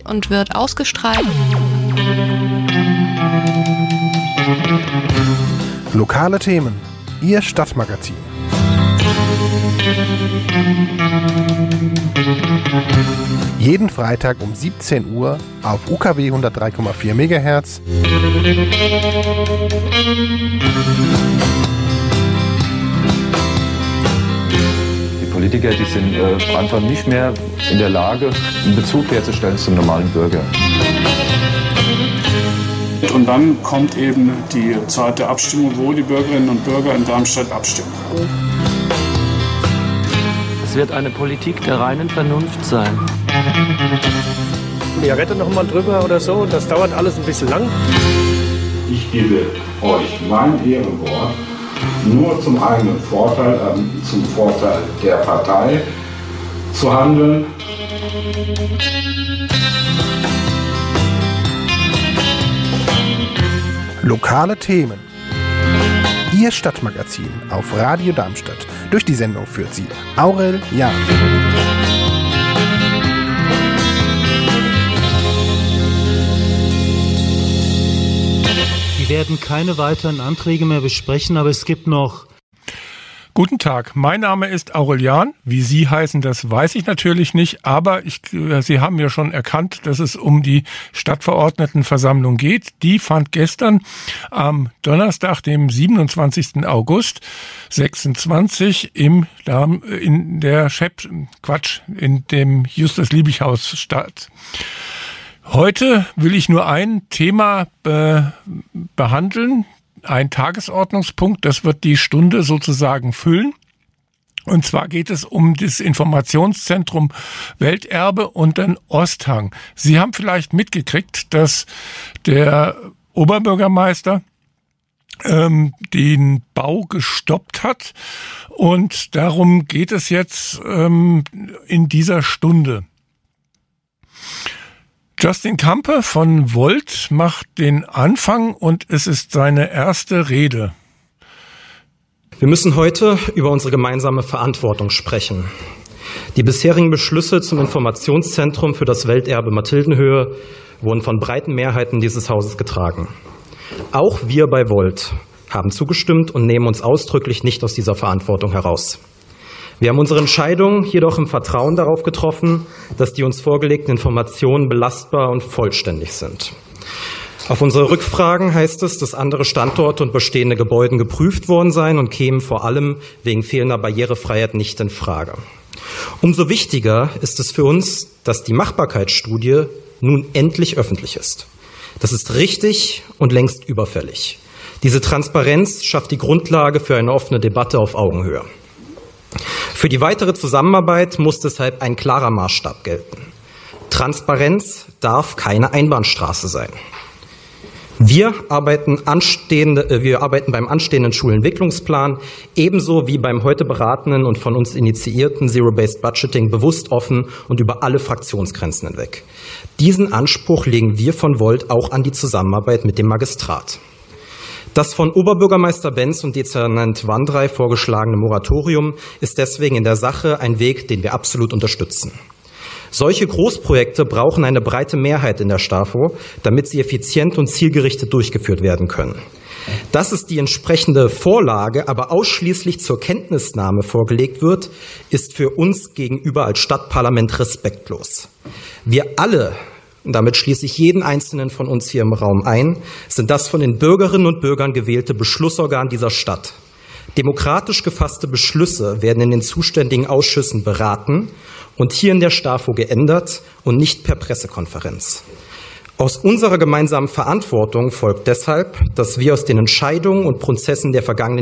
und wird ausgestrahlt. Lokale Themen, Ihr Stadtmagazin. Jeden Freitag um 17 Uhr auf UKW 103,4 MHz. Die Politiker, die sind einfach nicht mehr in der Lage, einen Bezug herzustellen zum normalen Bürger. Und dann kommt eben die Zeit der Abstimmung, wo die Bürgerinnen und Bürger in Darmstadt abstimmen. Es wird eine Politik der reinen Vernunft sein. Ja, rettet noch mal drüber oder so, das dauert alles ein bisschen lang. Ich gebe euch mein Ehrenwort, nur zum eigenen Vorteil, zum Vorteil der Partei zu handeln. Lokale Themen. Ihr Stadtmagazin auf Radio Darmstadt. Durch die Sendung führt sie Aurel Jahn. Wir werden keine weiteren Anträge mehr besprechen, aber es gibt noch... Guten Tag, mein Name ist Aurel Jahn. Wie Sie heißen, das weiß ich natürlich nicht, aber Sie haben ja schon erkannt, dass es um die Stadtverordnetenversammlung geht. Die fand gestern am Donnerstag, dem 27. August 26 in dem Justus-Liebig-Haus statt. Heute will ich nur ein Thema behandeln, ein Tagesordnungspunkt, das wird die Stunde sozusagen füllen. Und zwar geht es um das Informationszentrum Welterbe und den Osthang. Sie haben vielleicht mitgekriegt, dass der Oberbürgermeister den Bau gestoppt hat. Und darum geht es jetzt in dieser Stunde. Justin Campe von Volt macht den Anfang und es ist seine erste Rede. Wir müssen heute über unsere gemeinsame Verantwortung sprechen. Die bisherigen Beschlüsse zum Informationszentrum für das Welterbe Mathildenhöhe wurden von breiten Mehrheiten dieses Hauses getragen. Auch wir bei Volt haben zugestimmt und nehmen uns ausdrücklich nicht aus dieser Verantwortung heraus. Wir haben unsere Entscheidung jedoch im Vertrauen darauf getroffen, dass die uns vorgelegten Informationen belastbar und vollständig sind. Auf unsere Rückfragen heißt es, dass andere Standorte und bestehende Gebäude geprüft worden seien und kämen vor allem wegen fehlender Barrierefreiheit nicht in Frage. Umso wichtiger ist es für uns, dass die Machbarkeitsstudie nun endlich öffentlich ist. Das ist richtig und längst überfällig. Diese Transparenz schafft die Grundlage für eine offene Debatte auf Augenhöhe. Für die weitere Zusammenarbeit muss deshalb ein klarer Maßstab gelten. Transparenz darf keine Einbahnstraße sein. Wir arbeiten beim anstehenden Schulentwicklungsplan ebenso wie beim heute beratenen und von uns initiierten Zero-Based Budgeting bewusst offen und über alle Fraktionsgrenzen hinweg. Diesen Anspruch legen wir von Volt auch an die Zusammenarbeit mit dem Magistrat. Das von Oberbürgermeister Benz und Dezernent Wandrei vorgeschlagene Moratorium ist deswegen in der Sache ein Weg, den wir absolut unterstützen. Solche Großprojekte brauchen eine breite Mehrheit in der STAFO, damit sie effizient und zielgerichtet durchgeführt werden können. Dass es die entsprechende Vorlage aber ausschließlich zur Kenntnisnahme vorgelegt wird, ist für uns gegenüber als Stadtparlament respektlos. Wir alle, und damit schließe ich jeden Einzelnen von uns hier im Raum ein, sind das von den Bürgerinnen und Bürgern gewählte Beschlussorgan dieser Stadt. Demokratisch gefasste Beschlüsse werden in den zuständigen Ausschüssen beraten und hier in der STAFO geändert und nicht per Pressekonferenz. Aus unserer gemeinsamen Verantwortung folgt deshalb, dass wir aus den Entscheidungen und Prozessen der vergangenen